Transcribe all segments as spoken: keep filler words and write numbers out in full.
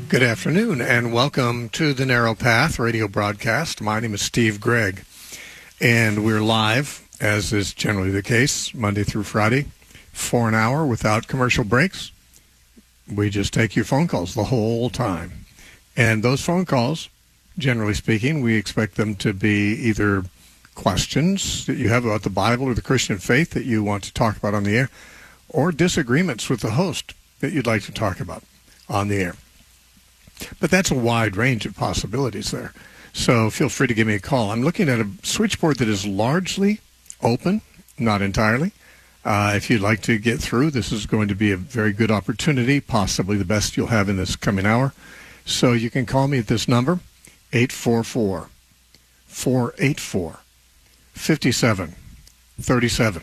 Good afternoon, and welcome to the Narrow Path radio broadcast. My name is Steve Gregg, and we're live, as is generally the case, Monday through Friday, for an hour without commercial breaks. We just take your phone calls the whole time. And those phone calls, generally speaking, we expect them to be either questions that you have about the Bible or the Christian faith that you want to talk about on the air, or disagreements with the host that you'd like to talk about on the air. But that's a wide range of possibilities there. So feel free to give me a call. I'm looking at a switchboard that is largely open, not entirely. Uh, if you'd like to get through, this is going to be a very good opportunity, possibly the best you'll have in this coming hour. So you can call me at this number, eight four four, four eight four, five seven three seven.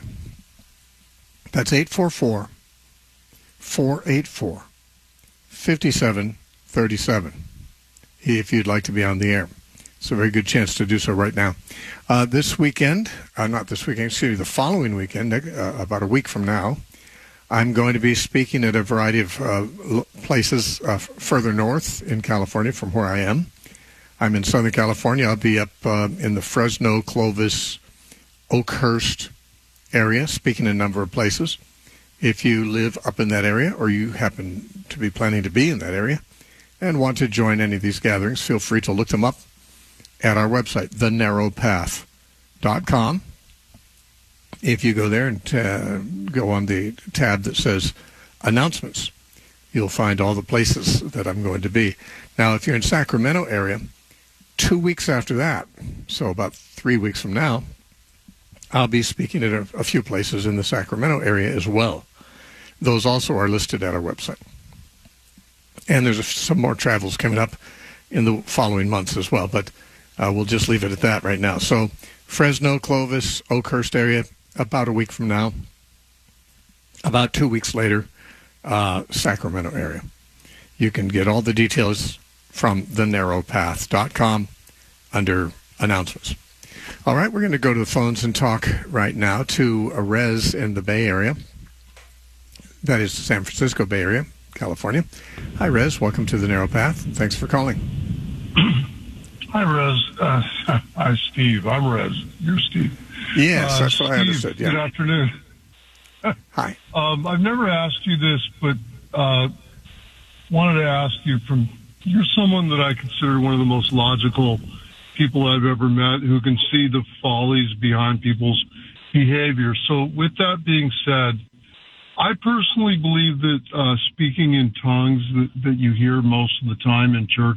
That's eight four four, four eight four, five seven thirty-seven, if you'd like to be on the air. It's a very good chance to do so right now. Uh, this weekend, uh, not this weekend, excuse me, the following weekend, uh, about a week from now, I'm going to be speaking at a variety of uh, places uh, further north in California from where I am. I'm in Southern California. I'll be up uh, in the Fresno, Clovis, Oakhurst area, speaking in a number of places. If you live up in that area, or you happen to be planning to be in that area, and want to join any of these gatherings, feel free to look them up at our website, the narrow path dot com. If you go there and uh, go on the tab that says Announcements, you'll find all the places that I'm going to be. Now, if you're in Sacramento area, two weeks after that, so about three weeks from now, I'll be speaking at a, a few places in the Sacramento area as well. Those also are listed at our website. And there's some more travels coming up in the following months as well, but uh, we'll just leave it at that right now. So Fresno, Clovis, Oakhurst area, about a week from now. About two weeks later, uh, Sacramento area. You can get all the details from the narrow path dot com under Announcements. All right, we're going to go to the phones and talk right now to Rez in the Bay Area. That is the San Francisco Bay Area, California. Hi, Rez. Welcome to the Narrow Path. Thanks for calling. Hi, Rez. Uh, hi, Steve. I'm Rez. You're Steve. Yes, uh, that's Steve, what I understood. Yeah. Good afternoon. Hi. Um, I've never asked you this, but uh, wanted to ask you from, you're someone that I consider one of the most logical people I've ever met who can see the follies behind people's behavior. So with that being said, I personally believe that uh, speaking in tongues that, that you hear most of the time in church